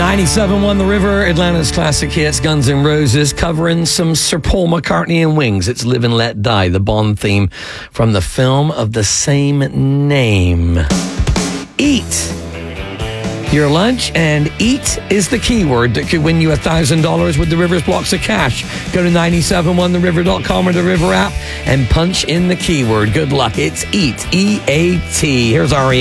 97.1 The River, Atlanta's classic hits, Guns N' Roses, covering some Sir Paul McCartney and Wings. It's Live and Let Die, the Bond theme from the film of the same name. Eat your lunch, and eat is the keyword that could win you $1,000 with the River's blocks of cash. Go to 971theriver.com or the River app and punch in the keyword. Good luck. It's EAT, E-A-T. Here's REM.